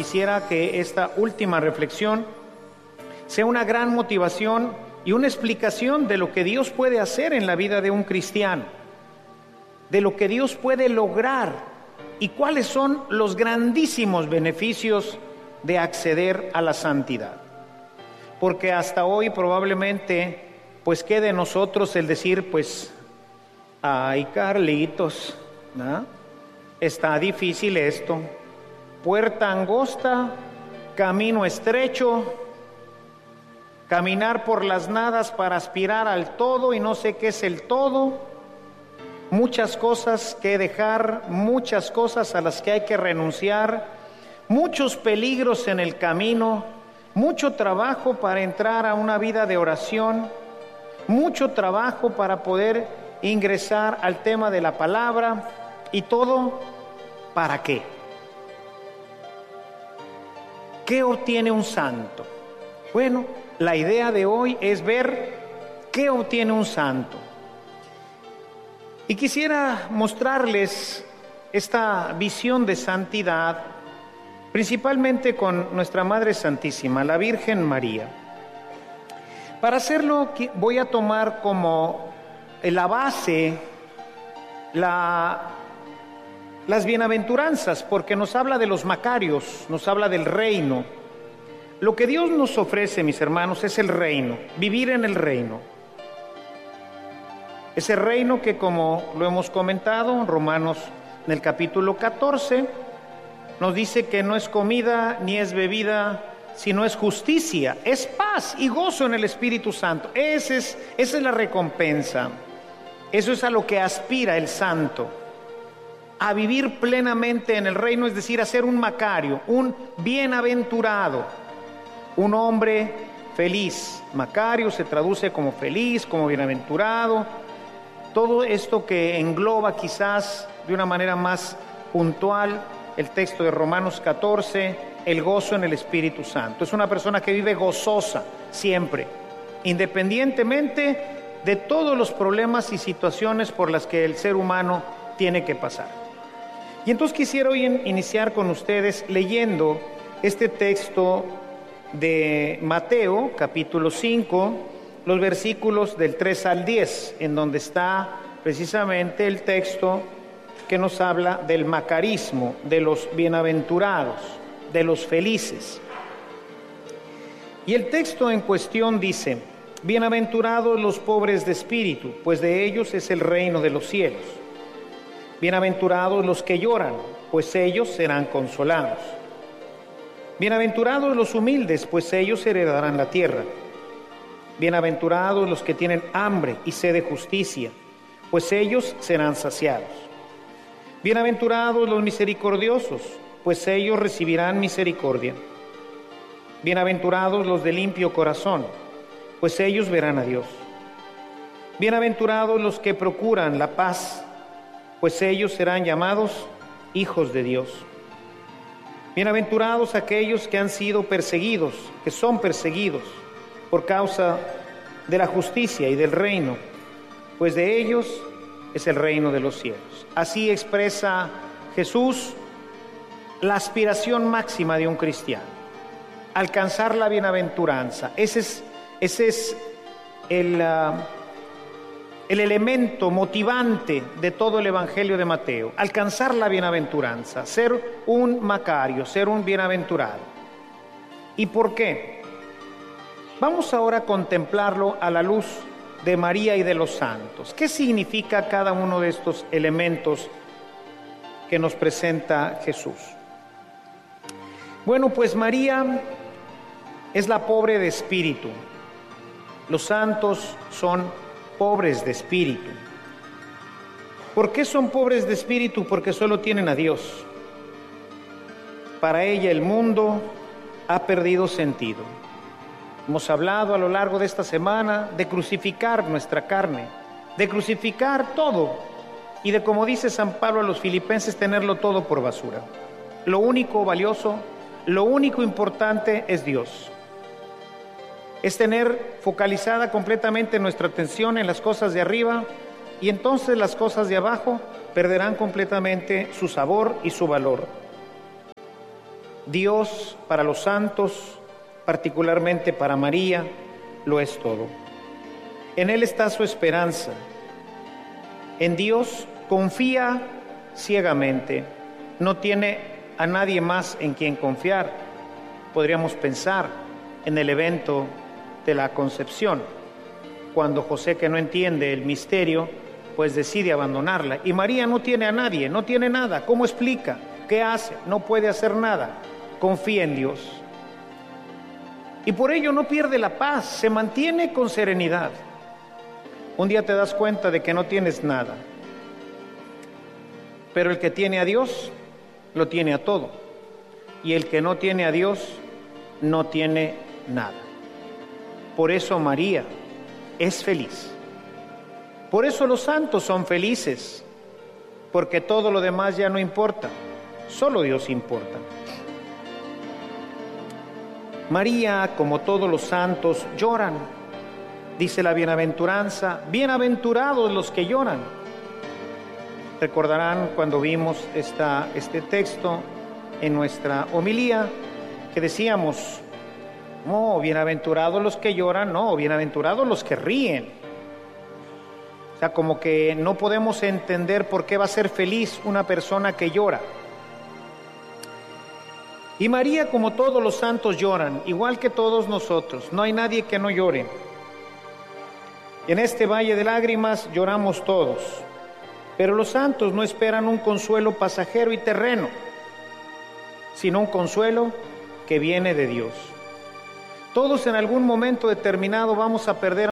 quisiera que esta última reflexión sea una gran motivación y una explicación de lo que Dios puede hacer en la vida de un cristiano, de lo que Dios puede lograr y cuáles son los grandísimos beneficios de acceder a la santidad. Porque hasta hoy probablemente pues quede en nosotros el decir pues, ay Carlitos, ¿no? Está difícil esto, puerta angosta, camino estrecho, caminar por las nadas para aspirar al todo y no sé qué es el todo, muchas cosas que dejar, muchas cosas a las que hay que renunciar, muchos peligros en el camino, mucho trabajo para entrar a una vida de oración, mucho trabajo para poder ingresar al tema de la palabra y todo, ¿para qué? ¿Qué obtiene un santo? Bueno, la idea de hoy es ver qué obtiene un santo. Y quisiera mostrarles esta visión de santidad, principalmente con nuestra Madre Santísima, la Virgen María. Para hacerlo voy a tomar como la base las bienaventuranzas, porque nos habla de los macarios, nos habla del reino. Lo que Dios nos ofrece, mis hermanos, es el reino, vivir en el reino. Ese reino que, como lo hemos comentado en Romanos, en el capítulo 14, nos dice que no es comida ni es bebida, sino es justicia, es paz y gozo en el Espíritu Santo. Esa es la recompensa. Eso es a lo que aspira el santo, a vivir plenamente en el reino, es decir, a ser un macario, un bienaventurado, un hombre feliz. Macario se traduce como feliz, como bienaventurado. Todo esto que engloba quizás de una manera más puntual el texto de Romanos 14, el gozo en el Espíritu Santo. Es una persona que vive gozosa siempre, independientemente de todos los problemas y situaciones por las que el ser humano tiene que pasar. Y entonces quisiera hoy iniciar con ustedes leyendo este texto de Mateo, capítulo 5, los versículos del 3 al 10, en donde está precisamente el texto que nos habla del macarismo, de los bienaventurados, de los felices. Y el texto en cuestión dice: bienaventurados los pobres de espíritu, pues de ellos es el reino de los cielos. Bienaventurados los que lloran, pues ellos serán consolados. Bienaventurados los humildes, pues ellos heredarán la tierra. Bienaventurados los que tienen hambre y sed de justicia, pues ellos serán saciados. Bienaventurados los misericordiosos, pues ellos recibirán misericordia. Bienaventurados los de limpio corazón, pues ellos verán a Dios. Bienaventurados los que procuran la paz, pues ellos serán llamados hijos de Dios. Bienaventurados aquellos que han sido perseguidos, que son perseguidos por causa de la justicia y del reino, pues de ellos es el reino de los cielos. Así expresa Jesús la aspiración máxima de un cristiano, alcanzar la bienaventuranza. Ese es el elemento motivante de todo el Evangelio de Mateo, alcanzar la bienaventuranza, ser un macario, ser un bienaventurado. ¿Y por qué? Vamos ahora a contemplarlo a la luz de María y de los santos. ¿Qué significa cada uno de estos elementos que nos presenta Jesús? Bueno, pues María es la pobre de espíritu. Los santos son pobres de espíritu. ¿Por qué son pobres de espíritu? Porque solo tienen a Dios. Para ella el mundo ha perdido sentido. Hemos hablado a lo largo de esta semana de crucificar nuestra carne, de crucificar todo y de, como dice San Pablo a los filipenses, tenerlo todo por basura. Lo único valioso, lo único importante es Dios. Es tener focalizada completamente nuestra atención en las cosas de arriba, y entonces las cosas de abajo perderán completamente su sabor y su valor. Dios para los santos, particularmente para María, lo es todo. En Él está su esperanza. En Dios confía ciegamente. No tiene a nadie más en quien confiar. Podríamos pensar en el evento de la concepción, cuando José, que no entiende el misterio, pues decide abandonarla. Y María no tiene a nadie, no tiene nada. ¿Cómo explica? ¿Qué hace? No puede hacer nada. Confía en Dios. Y por ello no pierde la paz, se mantiene con serenidad. Un día te das cuenta de que no tienes nada. Pero el que tiene a Dios, lo tiene a todo. Y el que no tiene a Dios, no tiene nada. Por eso María es feliz. Por eso los santos son felices, porque todo lo demás ya no importa, solo Dios importa. María, como todos los santos, lloran. Dice la bienaventuranza, bienaventurados los que lloran. Recordarán cuando vimos este texto en nuestra homilía, que decíamos, no, bienaventurados los que lloran, no, bienaventurados los que ríen. O sea, como que no podemos entender por qué va a ser feliz una persona que llora. Y María, como todos los santos, lloran, igual que todos nosotros. No hay nadie que no llore. En este valle de lágrimas lloramos todos. Pero los santos no esperan un consuelo pasajero y terreno, sino un consuelo que viene de Dios. Todos en algún momento determinado vamos a perder